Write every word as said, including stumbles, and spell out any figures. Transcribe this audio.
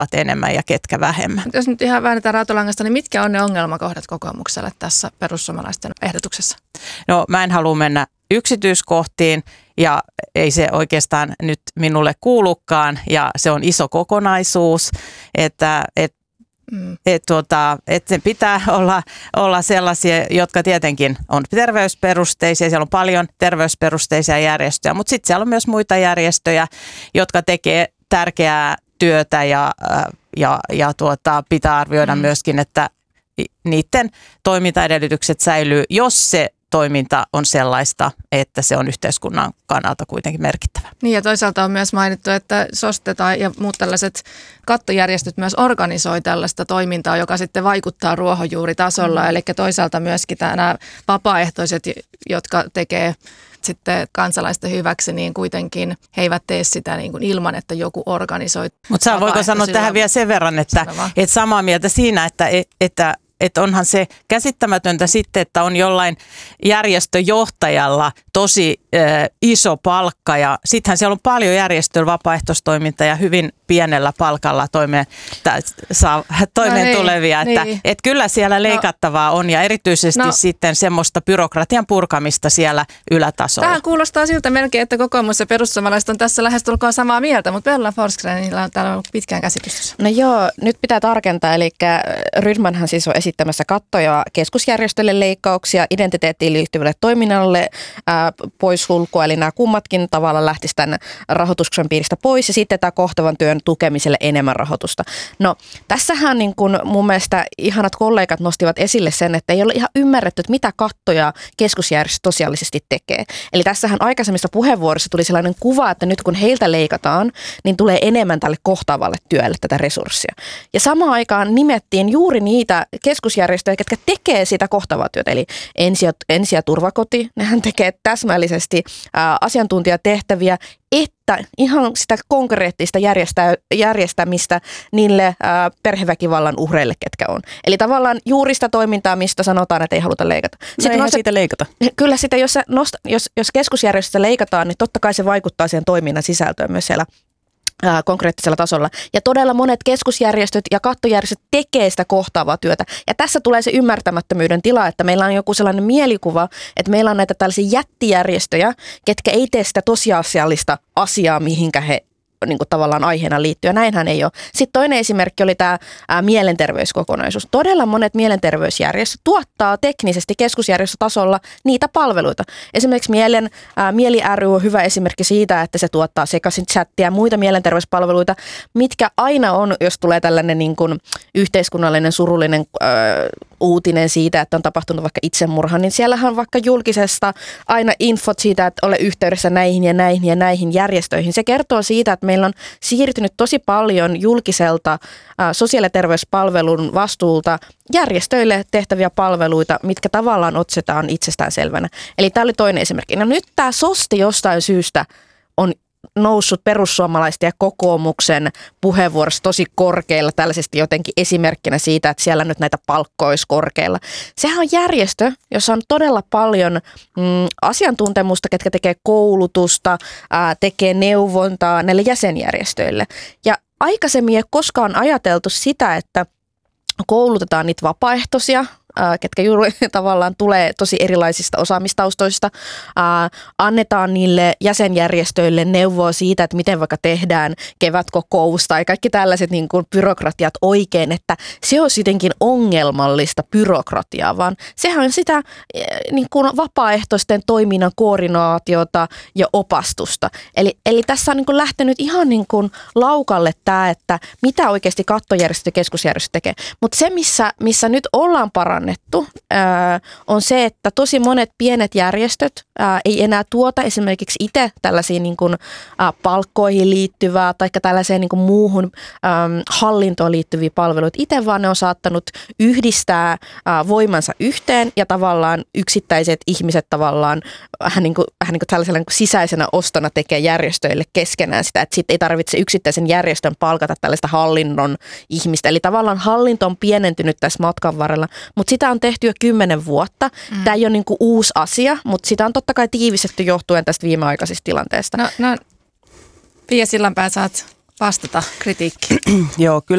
enemmän ja ketkä vähemmän. Jos nyt ihan väännetään rautolangasta, niin mitkä on ne ongelmakohdat kokoomukselle tässä perussuomalaisten ehdotuksessa? No mä en halua mennä yksityiskohtiin ja ei se oikeastaan nyt minulle kuulukaan ja se on iso kokonaisuus, että et, mm. et, tuota, et sen pitää olla, olla sellaisia, jotka tietenkin on terveysperusteisia, siellä on paljon terveysperusteisia järjestöjä, mutta sitten siellä on myös muita järjestöjä, jotka tekee tärkeää työtä ja, ja, ja tuota, pitää arvioida mm. myöskin, että niiden toimintaedellytykset säilyy, jos se toiminta on sellaista, että se on yhteiskunnan kannalta kuitenkin merkittävä. Niin ja toisaalta on myös mainittu, että SOSTE ja muut tällaiset kattojärjestöt myös organisoi tällaista toimintaa, joka sitten vaikuttaa ruohonjuuritasolla. Mm. Eli toisaalta myöskin nämä vapaaehtoiset, jotka tekee sitten kansalaisten hyväksi, niin kuitenkin he eivät tee sitä niin kuin ilman, että joku organisoi. Mutta voiko sanoa tähän vielä sen verran, että, että samaa mieltä siinä, että, että Että onhan se käsittämätöntä sitten, että on jollain järjestöjohtajalla tosi äh, iso palkka ja sittenhän siellä on paljon järjestöllä vapaaehtoistoimintaa ja hyvin pienellä palkalla toimeen, t- saa, toimeen no niin, tulevia. Että niin. et kyllä siellä leikattavaa no, on ja erityisesti no, sitten semmoista byrokratian purkamista siellä ylätasolla. Tähän kuulostaa siltä melkein, että kokoomus ja perussuomalaiset on tässä lähestulkoon samaa mieltä, mutta Bella Forsgrenillä on täällä ollut pitkään käsitys. No joo, nyt pitää tarkentaa, eli Rydmanhan siis on esittämässä kattoja keskusjärjestölle leikkauksia, identiteettiin liittyvälle toiminnalle ää, poissulkua, eli nämä kummatkin tavallaan lähtisivät tämän rahoituksen piiristä pois ja sitten tämä kohtavan työn tukemiselle enemmän rahoitusta. No tässähän niin kun mun mielestä ihanat kollegat nostivat esille sen, että ei ole ihan ymmärretty, että mitä kattoja keskusjärjestö tosiaalisesti tekee. Eli tässähän aikaisemmissa puheenvuoroissa tuli sellainen kuva, että nyt kun heiltä leikataan, niin tulee enemmän tälle kohtaavalle työlle tätä resurssia. Ja samaan aikaan nimettiin juuri niitä keskusjärjestöjä, jotka tekee sitä kohtaavaa työtä. Eli ensi- ja, ensi- ja turvakoti, nehän tekee täsmällisesti ää, asiantuntijatehtäviä, että ihan sitä konkreettista järjestä, järjestämistä niille ää, perheväkivallan uhreille, ketkä on. Eli tavallaan juuri sitä toimintaa, mistä sanotaan, että ei haluta leikata. No eihän nostat, siitä leikata. Kyllä sitä, jos, nost, jos, jos keskusjärjestöstä leikataan, niin totta kai se vaikuttaa siihen toiminnan sisältöön myös siellä ää, konkreettisella tasolla. Ja todella monet keskusjärjestöt ja kattojärjestöt tekee sitä kohtaavaa työtä. Ja tässä tulee se ymmärtämättömyyden tila, että meillä on joku sellainen mielikuva, että meillä on näitä tällaisia jättijärjestöjä, ketkä ei tee sitä tosiasiallista asiaa, mihinkä he niin kuin tavallaan aiheena liittyy. Ja näinhän ei ole. Sitten toinen esimerkki oli tämä ää, mielenterveyskokonaisuus. Todella monet mielenterveysjärjestöt tuottaa teknisesti keskusjärjestötasolla niitä palveluita. Esimerkiksi Mielen, ää, Mieli ry on hyvä esimerkki siitä, että se tuottaa sekaisin chattia ja muita mielenterveyspalveluita, mitkä aina on, jos tulee tällainen niin kuin yhteiskunnallinen surullinen ää, uutinen siitä, että on tapahtunut vaikka itsemurha, niin siellähän on vaikka julkisesta aina infot siitä, että ole yhteydessä näihin ja näihin ja näihin järjestöihin. Se kertoo siitä, että meillä on siirtynyt tosi paljon julkiselta ää, sosiaali- ja terveyspalvelun vastuulta järjestöille tehtäviä palveluita, mitkä tavallaan otsetaan itsestäänselvänä. Eli tämä oli toinen esimerkki. No nyt tämä SOSTE jostain syystä on noussut perussuomalaisten ja kokoomuksen puheenvuorossa tosi korkeilla, tällaisesti jotenkin esimerkkinä siitä, että siellä nyt näitä palkkoja olisi korkeilla. Sehän on järjestö, jossa on todella paljon mm, asiantuntemusta, ketkä tekee koulutusta, ää, tekee neuvontaa näille jäsenjärjestöille. Ja aikaisemmin ei koskaan ajateltu sitä, että koulutetaan niitä vapaaehtoisia, ketkä juuri tavallaan tulee tosi erilaisista osaamistaustoista, ää, annetaan niille jäsenjärjestöille neuvoa siitä, että miten vaikka tehdään kevätkokous tai kaikki tällaiset niin kuin byrokratiat oikein, että se on jotenkin ongelmallista byrokratiaa, vaan sehän on sitä niin kuin vapaaehtoisten toiminnan koordinaatiota ja opastusta. Eli, eli tässä on niin kuin lähtenyt ihan niin kuin laukalle tämä, että mitä oikeasti kattojärjestö ja keskusjärjestö tekee. Mutta se, missä, missä nyt ollaan parannettu, on se, että tosi monet pienet järjestöt ää, ei enää tuota esimerkiksi itse tällaisia niin kuin, ää, palkkoihin liittyvää tai tällaiseen niin kuin muuhun äm, hallintoon liittyviä palveluita itse, vaan ne on saattanut yhdistää ää, voimansa yhteen ja tavallaan yksittäiset ihmiset tavallaan vähän niin kuin, vähän niin kuin tällaisella niin kuin sisäisenä ostona tekee järjestöille keskenään sitä, että sitten ei tarvitse yksittäisen järjestön palkata tällaista hallinnon ihmistä. Eli tavallaan hallinto on pienentynyt tässä matkan varrella, mutta sitä on tehty jo kymmenen vuotta. Mm. Tämä ei ole niin kuin uusi asia, mutta sitä on totta kai tiivistetty johtuen tästä viimeaikaisesta tilanteesta. No, no Pia Sillanpää, saat vastata kritiikkiin. Joo, kyllä.